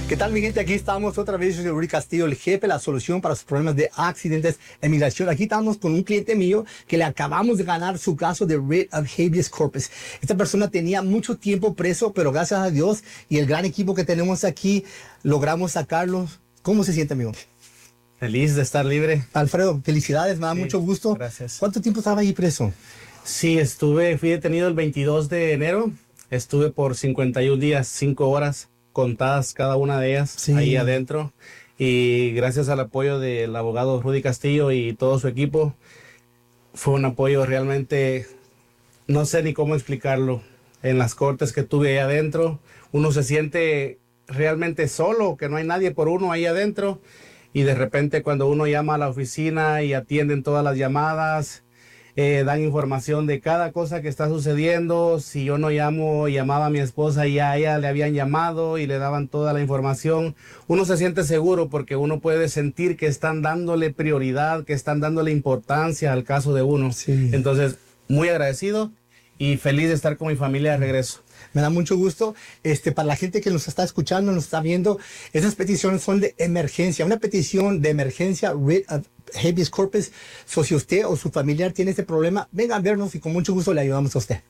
¿Qué tal, mi gente? Aquí estamos otra vez. Yo soy Rudy Castillo, el jefe, la solución para sus problemas de accidentes de migración. Aquí estamos con un cliente mío que le acabamos de ganar su caso de writ of habeas corpus. Esta persona tenía mucho tiempo preso, pero gracias a Dios y el gran equipo que tenemos aquí, logramos sacarlo. ¿Cómo se siente, amigo? Feliz de estar libre. Alfredo, felicidades, me da mucho gusto. Gracias. ¿Cuánto tiempo estaba ahí preso? Sí, fui detenido el 22 de enero. Estuve por 51 días, 5 horas contadas cada una de ellas ahí adentro. Y gracias al apoyo del abogado Rudy Castillo y todo su equipo, fue un apoyo realmente, no sé ni cómo explicarlo. En las cortes que tuve ahí adentro, uno se siente realmente solo, que no hay nadie por uno ahí adentro. Y de repente cuando uno llama a la oficina y atienden todas las llamadas, dan información de cada cosa que está sucediendo. Si yo no llamo, llamaba a mi esposa y a ella le habían llamado y le daban toda la información. Uno se siente seguro porque uno puede sentir que están dándole prioridad, que están dándole importancia al caso de uno. Sí. Entonces, muy agradecido y feliz de estar con mi familia de regreso. Me da mucho gusto. Para la gente que nos está escuchando, nos está viendo, esas peticiones son de emergencia. Una petición de emergencia, writ of habeas corpus. Si usted o su familiar tiene este problema, venga a vernos y con mucho gusto le ayudamos a usted.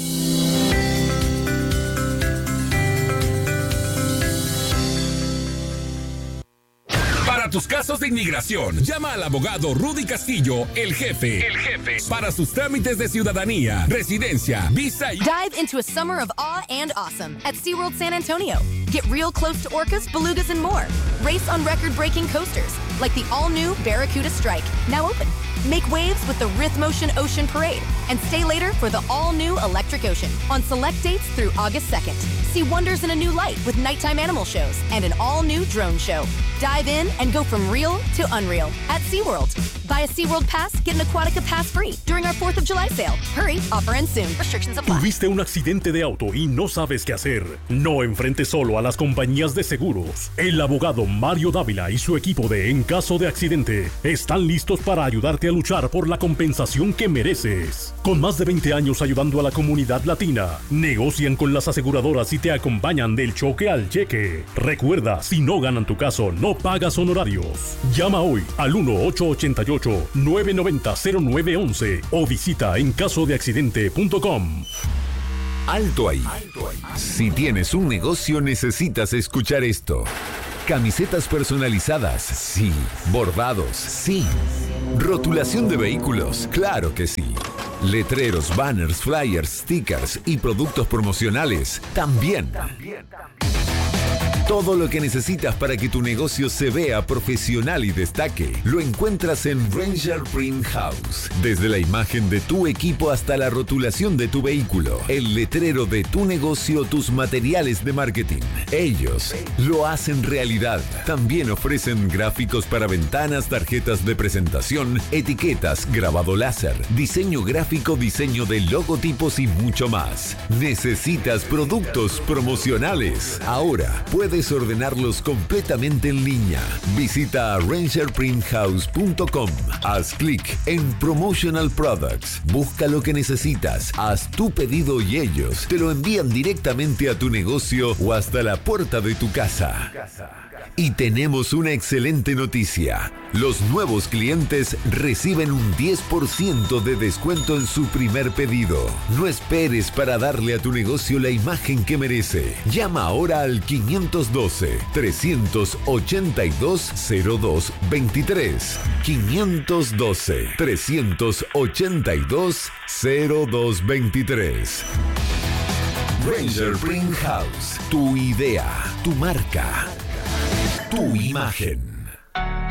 Para tus casos de inmigración, llama al abogado Rudy Castillo, el jefe. Para sus trámites de ciudadanía, residencia, visa y... Dive into a summer of awe and awesome at SeaWorld San Antonio. Get real close to orcas, belugas, and more. Race on record-breaking coasters, like the all-new Barracuda Strike, now open. Make waves with the Rhythmotion Ocean Parade, and stay later for the all-new Electric Ocean on select dates through August 2nd. See wonders in a new light with nighttime animal shows and an all-new drone show. Dive in and go from real to unreal at SeaWorld. Buy a SeaWorld Pass, get an Aquatica Pass free during our 4th of July sale. Hurry, offer ends soon. Restrictions apply. ¿Tuviste un accidente de auto y no sabes qué hacer? No enfrentes solo a las compañías de seguros. El abogado Mario Dávila y su equipo de En Caso de Accidente están listos para ayudarte a luchar por la compensación que mereces. Con más de 20 años ayudando a la comunidad latina, negocian con las aseguradoras y te acompañan del choque al cheque. Recuerda, si no ganan tu caso, no pagas honorarios. Llama hoy al 1-888-990-0911 o visita encasodeaccidente.com. Alto ahí. Si tienes un negocio, necesitas escuchar esto. Camisetas personalizadas, sí. Bordados, sí. Rotulación de vehículos, claro que sí. Letreros, banners, flyers, stickers y productos promocionales, también. Todo lo que necesitas para que tu negocio se vea profesional y destaque, lo encuentras en Ranger Print House. Desde la imagen de tu equipo hasta la rotulación de tu vehículo, el letrero de tu negocio, tus materiales de marketing. Ellos lo hacen realidad. También ofrecen gráficos para ventanas, tarjetas de presentación, etiquetas, grabado láser, diseño gráfico, diseño de logotipos y mucho más. ¿Necesitas productos promocionales? Ahora puedes ordenarlos completamente en línea. Visita rangerprinthouse.com. Haz clic en Promotional Products. Busca lo que necesitas. Haz tu pedido y ellos te lo envían directamente a tu negocio o hasta la puerta de tu casa. Y tenemos una excelente noticia. Los nuevos clientes reciben un 10% de descuento en su primer pedido. No esperes para darle a tu negocio la imagen que merece. Llama ahora al 512-382-0223. 512-382-0223. Ranger Print House. Tu idea, tu marca, tu imagen.